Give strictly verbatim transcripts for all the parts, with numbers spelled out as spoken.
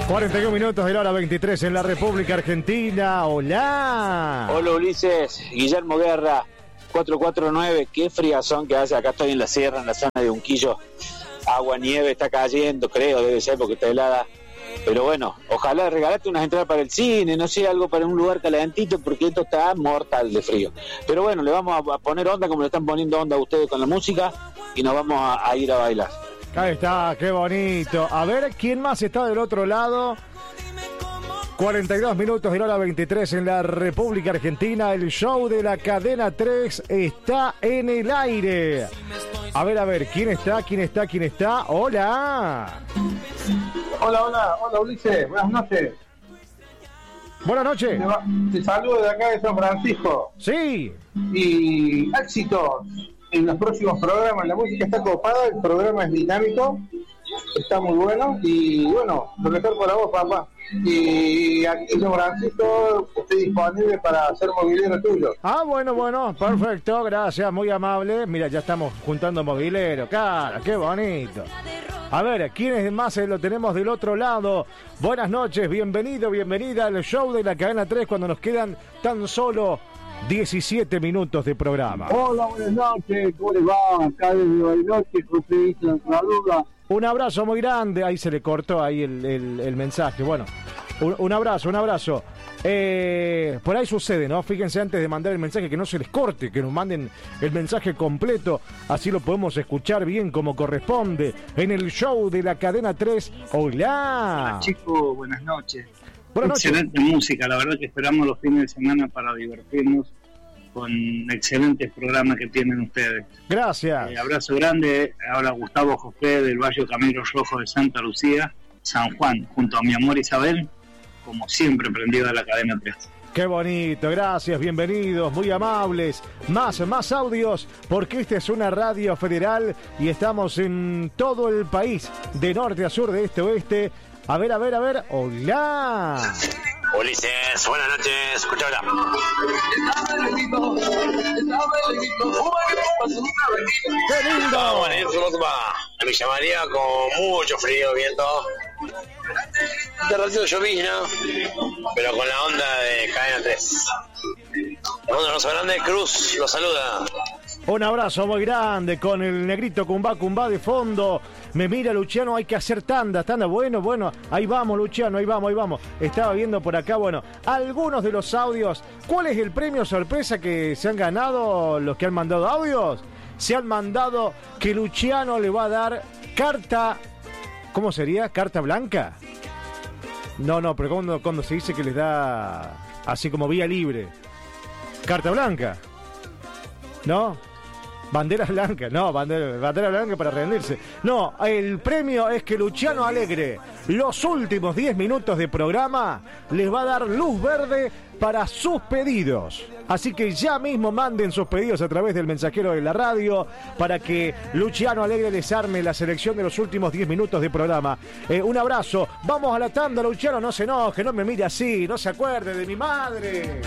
cuarenta y un minutos de la hora veintitrés en la República Argentina. Hola. Hola Ulises, Guillermo Guerra, cuatro cuatro nueve. Qué friazón que hace. Acá estoy en la sierra, en la zona de Unquillo. Agua, nieve está cayendo, creo, debe ser porque está helada. Pero bueno, ojalá regalate unas entradas para el cine, no sé, algo para un lugar calentito, porque esto está mortal de frío. Pero bueno, le vamos a poner onda como le están poniendo onda a ustedes con la música y nos vamos a, a ir a bailar. Ahí está, qué bonito. A ver, ¿quién más está del otro lado? cuarenta y dos minutos de la hora veintitrés en la República Argentina. El show de la Cadena tres está en el aire. A ver, a ver, ¿quién está? ¿Quién está? ¿Quién está? ¡Hola! Hola, hola, hola Ulises, buenas noches. Buenas noches. Te, va, te saludo de acá de San Francisco. Sí. Y éxitos en los próximos programas. La música está copada, el programa es dinámico, está muy bueno. Y bueno, lo mejor para vos, papá. Y aquí en San Francisco estoy disponible para hacer movilero tuyo. Ah, bueno, bueno, perfecto, gracias, muy amable. Mira, ya estamos juntando movilero, cara, qué bonito. A ver, ¿quiénes más lo tenemos del otro lado? Buenas noches, bienvenido, bienvenida al show de la Cadena tres cuando nos quedan tan solo diecisiete minutos de programa. Hola, buenas noches, ¿cómo les va? Acá desde Bariloche, José Isla, saluda. Un abrazo muy grande, ahí se le cortó ahí el, el, el mensaje, bueno, un, un abrazo, un abrazo. Eh, por ahí sucede, ¿no? Fíjense antes de mandar el mensaje que no se les corte, que nos manden el mensaje completo, así lo podemos escuchar bien como corresponde en el show de la Cadena tres. ¡Hola! Hola chicos, buenas noches. Buenas noches. Excelente música, la verdad que esperamos los fines de semana para divertirnos con excelentes programas que tienen ustedes. Gracias. Eh, abrazo grande, ahora Gustavo José del Valle Camino Rojo de Santa Lucía, San Juan, junto a mi amor Isabel, como siempre prendido a la Cadena tres. Qué bonito, gracias, bienvenidos, muy amables. Más, más audios, porque esta es una radio federal y estamos en todo el país, de norte a sur, de este a oeste. A ver, a ver, a ver, hola. Ulises, buenas noches, escucha ahora. ¡Qué lindo! Vamos a ir a Villa María con mucho frío, viento. De ratito llovizna, pero con la onda de Cadena tres. Le mando un abrazo grande, Cruz, lo saluda. Un abrazo muy grande con el negrito Cumbá Cumbá de fondo. Me mira Luciano, hay que hacer tanda, tanda. Bueno, bueno, ahí vamos Luciano, ahí vamos, ahí vamos. Estaba viendo por acá, bueno, algunos de los audios. ¿Cuál es el premio sorpresa que se han ganado los que han mandado audios? Se han mandado que Luciano le va a dar carta, ¿cómo sería? ¿Carta blanca? No, no, pero cuando, cuando se dice que les da así como vía libre. ¿Carta blanca? ¿No? Bandera blanca, no, bandera, bandera blanca para rendirse. No, el premio es que Luciano Alegre, los últimos diez minutos de programa, les va a dar luz verde para sus pedidos. Así que ya mismo manden sus pedidos a través del mensajero de la radio para que Luciano Alegre les arme la selección de los últimos diez minutos de programa. Eh, un abrazo, vamos a la tanda, Luciano, no se enoje, no me mire así, no se acuerde de mi madre.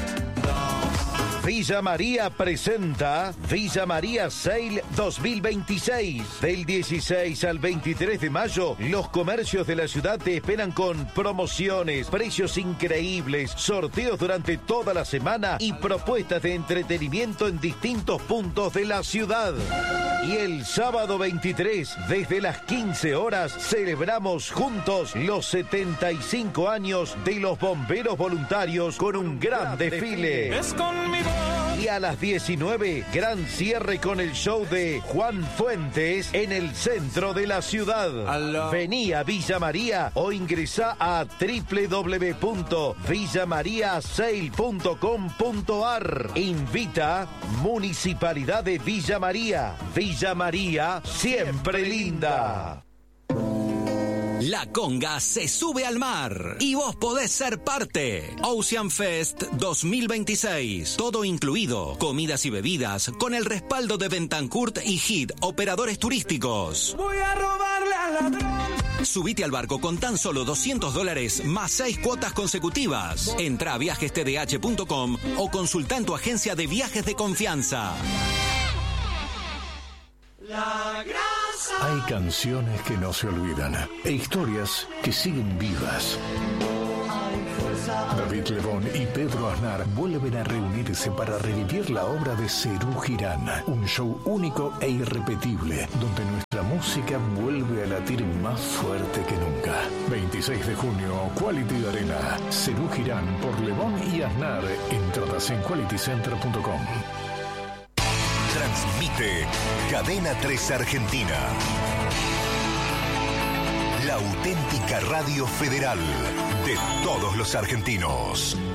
Villa María presenta Villa María Sale dos mil veintiséis. Del dieciséis al veintitrés de mayo, los comercios de la ciudad te esperan con promociones, precios increíbles, sorteos durante toda la semana y propuestas de entretenimiento en distintos puntos de la ciudad. Y el sábado veintitrés, desde las quince horas, celebramos juntos los setenta y cinco años de los bomberos voluntarios con un gran desfile. Es con mi voz. Y a las diecinueve, gran cierre con el show de Juan Fuentes en el centro de la ciudad. Vení a Villa María o ingresá a doble u doble u doble u punto villa maría sale punto com punto a r. Invita Municipalidad de Villa María. Villa María, siempre linda. La conga se sube al mar y vos podés ser parte. Ocean Fest dos mil veintiséis. Todo incluido. Comidas y bebidas con el respaldo de Bentancourt y Hit, operadores turísticos. Voy a robarle al ladrón. Subite al barco con tan solo doscientos dólares más seis cuotas consecutivas. Entra a viajes t d h punto com o consulta en tu agencia de viajes de confianza. La gracia Hay canciones que no se olvidan e historias que siguen vivas. David Lebón y Pedro Aznar vuelven a reunirse para revivir la obra de Serú Girán, un show único e irrepetible, donde nuestra música vuelve a latir más fuerte que nunca. veintiséis de junio, Quality Arena, Serú Girán por Lebón y Aznar. Entradas en quality center punto com. Transmite Cadena tres Argentina. La auténtica radio federal de todos los argentinos.